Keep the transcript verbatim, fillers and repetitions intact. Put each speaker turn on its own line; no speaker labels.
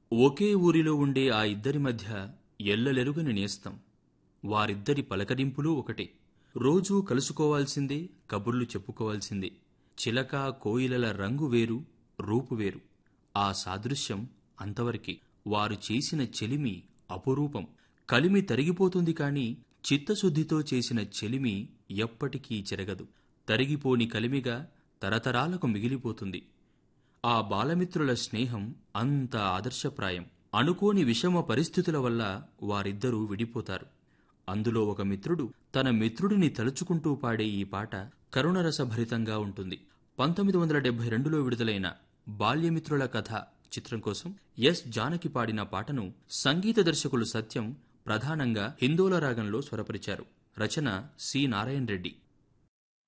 ఒకే ఊరిలో ఉండే ఆ ఇద్దరి మధ్య ఎల్లలెరుగని నేస్తం. వారిద్దరి పలకరింపులూ ఒకటే. రోజూ కలుసుకోవాల్సిందే, కబుర్లు చెప్పుకోవాల్సిందే. చిలక కోయిలల రంగు వేరు, రూపు వేరు. ఆ సాదృశ్యం అంతవరకే. వారు చేసిన చెలిమి అపురూపం. కలిమి తరిగిపోతుంది కాని చిత్తశుద్ధితో చేసిన చెలిమి ఎప్పటికీ చెరగదు. తరిగిపోని కలిమిగా తరతరాలకు మిగిలిపోతుంది. ఆ బాలమిత్రుల స్నేహం అంత ఆదర్శప్రాయం. అనుకోని విషమ పరిస్థితుల వల్ల వారిద్దరూ విడిపోతారు. అందులో ఒక మిత్రుడు తన మిత్రుడిని తలుచుకుంటూ పాడే ఈ పాట కరుణరసభరితంగా ఉంటుంది. పంతొమ్మిది వందల డెబ్బై రెండులో విడుదలైన బాల్యమిత్రుల కథ చిత్రం కోసం ఎస్ జానకి పాడిన పాటను సంగీత దర్శకులు సత్యం ప్రధానంగా హిందోల రాగంలో స్వరపరిచారు. రచన సి నారాయణ రెడ్డి.